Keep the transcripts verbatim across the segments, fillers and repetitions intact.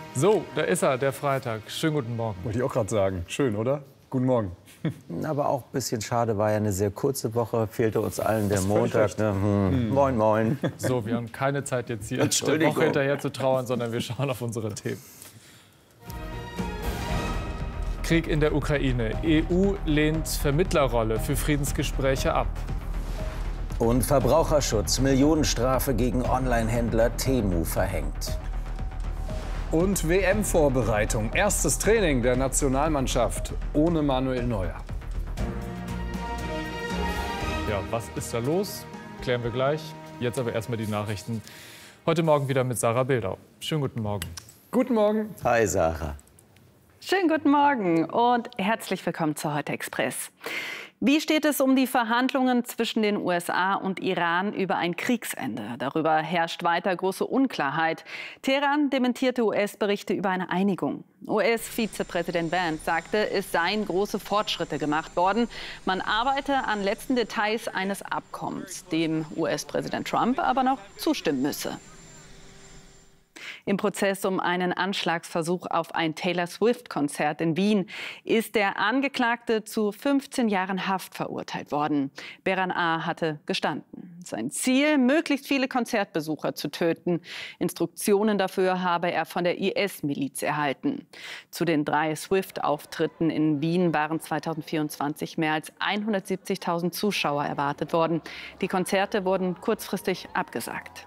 So, da ist er, der Freitag. Schönen guten Morgen. Wollte ich auch gerade sagen. Schön, oder? Guten Morgen. Aber auch ein bisschen schade, war ja eine sehr kurze Woche, fehlte uns allen der Das ist Montag. Ne? Hm. Hm. Moin, moin. So, wir haben keine Zeit jetzt hier der Woche hinterher zu trauern, sondern wir schauen auf unsere Themen. Krieg in der Ukraine. E U lehnt Vermittlerrolle für Friedensgespräche ab. Und Verbraucherschutz. Millionenstrafe gegen Onlinehändler Temu verhängt. Und W M-Vorbereitung. Erstes Training der Nationalmannschaft ohne Manuel Neuer. Ja, was ist da los? Klären wir gleich. Jetzt aber erstmal die Nachrichten. Heute Morgen wieder mit Sarah Bildau. Schönen guten Morgen. Guten Morgen. Hi, Sarah. Schönen guten Morgen und herzlich willkommen zu Heute Express. Wie steht es um die Verhandlungen zwischen den U S A und Iran über ein Kriegsende? Darüber herrscht weiter große Unklarheit. Teheran dementierte U S-Berichte über eine Einigung. U S-Vizepräsident Vance sagte, es seien große Fortschritte gemacht worden. Man arbeite an letzten Details eines Abkommens, dem U S-Präsident Trump aber noch zustimmen müsse. Im Prozess um einen Anschlagsversuch auf ein Taylor Swift-Konzert in Wien ist der Angeklagte zu fünfzehn Jahren Haft verurteilt worden. Beran A. hatte gestanden. Sein Ziel, möglichst viele Konzertbesucher zu töten. Instruktionen dafür habe er von der I S-Miliz erhalten. Zu den drei Swift-Auftritten in Wien waren zweitausendvierundzwanzig mehr als hundertsiebzigtausend Zuschauer erwartet worden. Die Konzerte wurden kurzfristig abgesagt.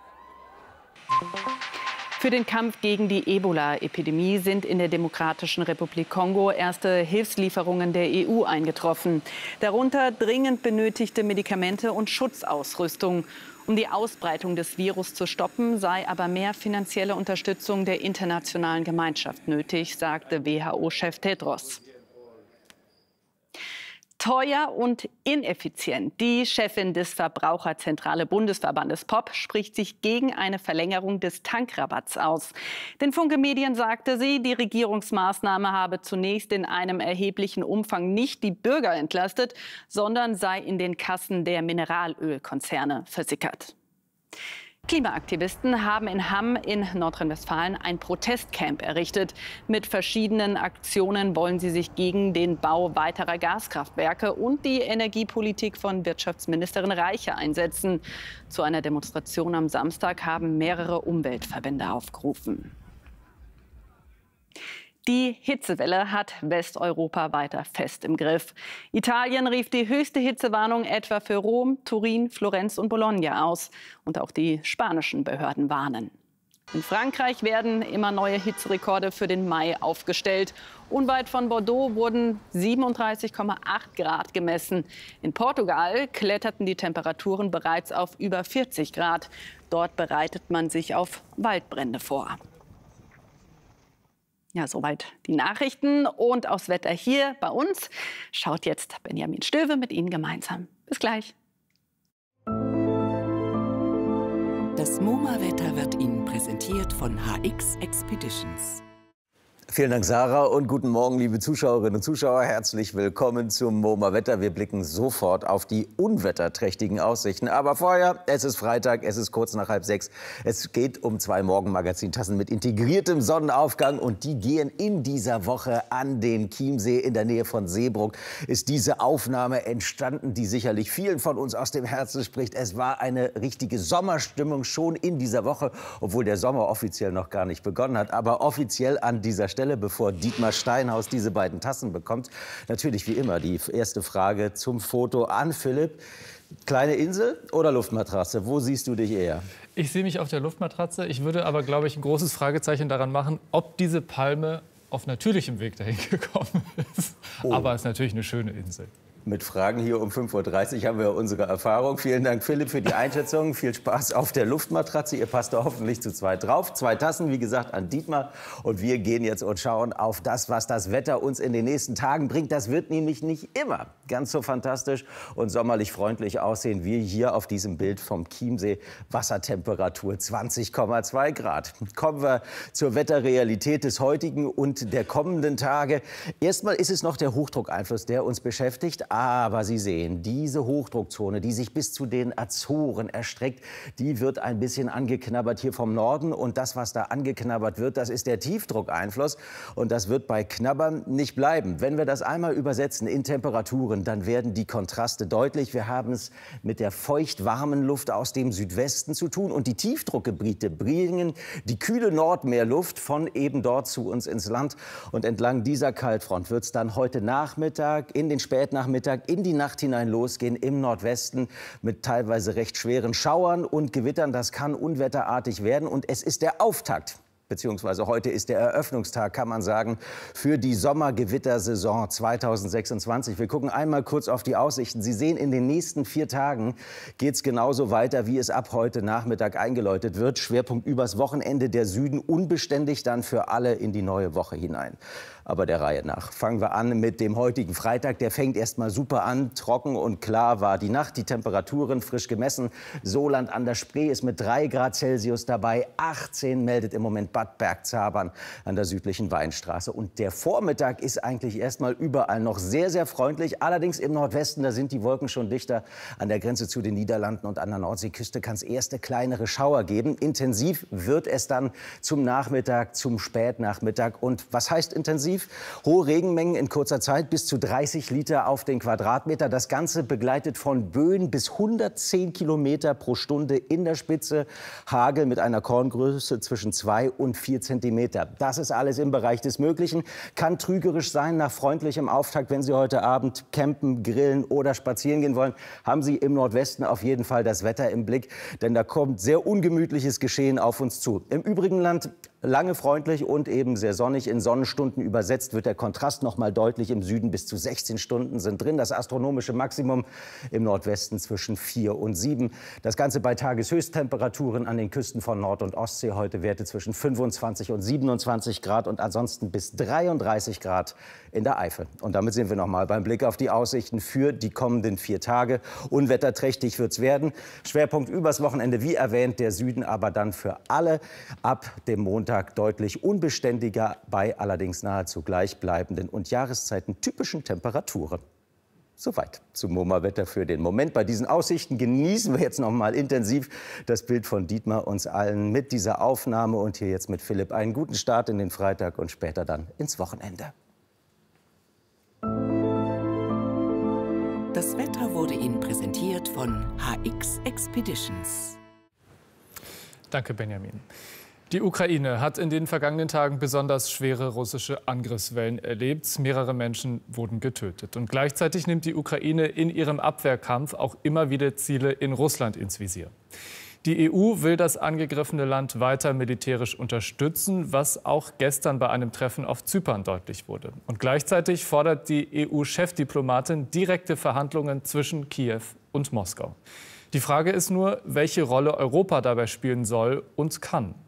Für den Kampf gegen die Ebola-Epidemie sind in der Demokratischen Republik Kongo erste Hilfslieferungen der E U eingetroffen. Darunter dringend benötigte Medikamente und Schutzausrüstung. Um die Ausbreitung des Virus zu stoppen, sei aber mehr finanzielle Unterstützung der internationalen Gemeinschaft nötig, sagte W H O-Chef Tedros. Teuer und ineffizient. Die Chefin des Verbraucherzentrale Bundesverbandes P O P spricht sich gegen eine Verlängerung des Tankrabatts aus. Den Funke Medien sagte sie, die Regierungsmaßnahme habe zunächst in einem erheblichen Umfang nicht die Bürger entlastet, sondern sei in den Kassen der Mineralölkonzerne versickert. Klimaaktivisten haben in Hamm in Nordrhein-Westfalen ein Protestcamp errichtet. Mit verschiedenen Aktionen wollen sie sich gegen den Bau weiterer Gaskraftwerke und die Energiepolitik von Wirtschaftsministerin Reiche einsetzen. Zu einer Demonstration am Samstag haben mehrere Umweltverbände aufgerufen. Die Hitzewelle hat Westeuropa weiter fest im Griff. Italien rief die höchste Hitzewarnung etwa für Rom, Turin, Florenz und Bologna aus. Und auch die spanischen Behörden warnen. In Frankreich werden immer neue Hitzerekorde für den Mai aufgestellt. Unweit von Bordeaux wurden siebenunddreißig Komma acht Grad gemessen. In Portugal kletterten die Temperaturen bereits auf über vierzig Grad. Dort bereitet man sich auf Waldbrände vor. Ja, soweit die Nachrichten und aufs Wetter hier bei uns. Schaut jetzt Benjamin Stöwe mit Ihnen gemeinsam. Bis gleich. Das MoMA-Wetter wird Ihnen präsentiert von H X Expeditions. Vielen Dank, Sarah, und guten Morgen, liebe Zuschauerinnen und Zuschauer. Herzlich willkommen zum MoMA-Wetter. Wir blicken sofort auf die unwetterträchtigen Aussichten. Aber vorher, es ist Freitag, es ist kurz nach halb sechs. Es geht um zwei Morgenmagazin-Tassen mit integriertem Sonnenaufgang. Und die gehen in dieser Woche an den Chiemsee in der Nähe von Seebrugg. Ist diese Aufnahme entstanden, die sicherlich vielen von uns aus dem Herzen spricht. Es war eine richtige Sommerstimmung schon in dieser Woche, obwohl der Sommer offiziell noch gar nicht begonnen hat. Aber offiziell an dieser Stelle, bevor Dietmar Steinhaus diese beiden Tassen bekommt. Natürlich wie immer die erste Frage zum Foto an Philipp. Kleine Insel oder Luftmatratze? Wo siehst du dich eher? Ich sehe mich auf der Luftmatratze. Ich würde aber, glaube ich, ein großes Fragezeichen daran machen, ob diese Palme auf natürlichem Weg dahin gekommen ist. Oh. Aber es ist natürlich eine schöne Insel. Mit Fragen hier um fünf Uhr dreißig haben wir unsere Erfahrung. Vielen Dank, Philipp, für die Einschätzung. Viel Spaß auf der Luftmatratze. Ihr passt da hoffentlich zu zweit drauf. Zwei Tassen, wie gesagt, an Dietmar. Und wir gehen jetzt und schauen auf das, was das Wetter uns in den nächsten Tagen bringt. Das wird nämlich nicht immer ganz so fantastisch und sommerlich freundlich aussehen wie hier auf diesem Bild vom Chiemsee. Wassertemperatur zwanzig Komma zwei Grad. Kommen wir zur Wetterrealität des heutigen und der kommenden Tage. Erstmal ist es noch der Hochdruckeinfluss, der uns beschäftigt. Aber Sie sehen, diese Hochdruckzone, die sich bis zu den Azoren erstreckt, die wird ein bisschen angeknabbert hier vom Norden. Und das, was da angeknabbert wird, das ist der Tiefdruckeinfluss. Und das wird bei Knabbern nicht bleiben. Wenn wir das einmal übersetzen in Temperaturen, dann werden die Kontraste deutlich. Wir haben es mit der feucht-warmen Luft aus dem Südwesten zu tun. Und die Tiefdruckgebiete bringen die kühle Nordmeerluft von eben dort zu uns ins Land. Und entlang dieser Kaltfront wird es dann heute Nachmittag, in den Spätnachmittag, in die Nacht hinein losgehen im Nordwesten mit teilweise recht schweren Schauern und Gewittern. Das kann unwetterartig werden. Und es ist der Auftakt. Beziehungsweise heute ist der Eröffnungstag, kann man sagen, für die Sommergewittersaison zweitausendsechsundzwanzig. Wir gucken einmal kurz auf die Aussichten. Sie sehen, in den nächsten vier Tagen geht es genauso weiter, wie es ab heute Nachmittag eingeläutet wird. Schwerpunkt übers Wochenende, der Süden unbeständig dann für alle in die neue Woche hinein. Aber der Reihe nach. Fangen wir an mit dem heutigen Freitag. Der fängt erst mal super an. Trocken und klar war die Nacht. Die Temperaturen frisch gemessen. Soland an der Spree ist mit drei Grad Celsius dabei. achtzehn meldet im Moment Bad Bergzabern an der südlichen Weinstraße. Und der Vormittag ist eigentlich erst mal überall noch sehr, sehr freundlich. Allerdings im Nordwesten, da sind die Wolken schon dichter. An der Grenze zu den Niederlanden und an der Nordseeküste kann es erste kleinere Schauer geben. Intensiv wird es dann zum Nachmittag, zum Spätnachmittag. Und was heißt intensiv? Hohe Regenmengen in kurzer Zeit, bis zu dreißig Liter auf den Quadratmeter. Das Ganze begleitet von Böen bis hundertzehn Kilometer pro Stunde in der Spitze. Hagel mit einer Korngröße zwischen zwei und vier Zentimeter. Das ist alles im Bereich des Möglichen. Kann trügerisch sein nach freundlichem Auftakt. Wenn Sie heute Abend campen, grillen oder spazieren gehen wollen, haben Sie im Nordwesten auf jeden Fall das Wetter im Blick. Denn da kommt sehr ungemütliches Geschehen auf uns zu. Im übrigen Land lange freundlich und eben sehr sonnig. In Sonnenstunden übersetzt wird der Kontrast noch mal deutlich. Im Süden bis zu sechzehn Stunden sind drin. Das astronomische Maximum im Nordwesten zwischen vier und sieben. Das Ganze bei Tageshöchsttemperaturen an den Küsten von Nord- und Ostsee. Heute Werte zwischen fünfundzwanzig und siebenundzwanzig Grad und ansonsten bis dreiunddreißig Grad in der Eifel. Und damit sind wir noch mal beim Blick auf die Aussichten für die kommenden vier Tage. Unwetterträchtig wird es werden. Schwerpunkt übers Wochenende, wie erwähnt, der Süden, aber dann für alle ab dem Montag deutlich unbeständiger bei allerdings nahezu gleichbleibenden und jahreszeitentypischen Temperaturen. Soweit zum MoMA-Wetter für den Moment. Bei diesen Aussichten genießen wir jetzt noch mal intensiv das Bild von Dietmar uns allen mit dieser Aufnahme und hier jetzt mit Philipp einen guten Start in den Freitag und später dann ins Wochenende. Das Wetter wurde Ihnen präsentiert von H X Expeditions. Danke, Benjamin. Die Ukraine hat in den vergangenen Tagen besonders schwere russische Angriffswellen erlebt. Mehrere Menschen wurden getötet. Und gleichzeitig nimmt die Ukraine in ihrem Abwehrkampf auch immer wieder Ziele in Russland ins Visier. Die E U will das angegriffene Land weiter militärisch unterstützen, was auch gestern bei einem Treffen auf Zypern deutlich wurde. Und gleichzeitig fordert die E U-Chefdiplomatin direkte Verhandlungen zwischen Kiew und Moskau. Die Frage ist nur, welche Rolle Europa dabei spielen soll und kann.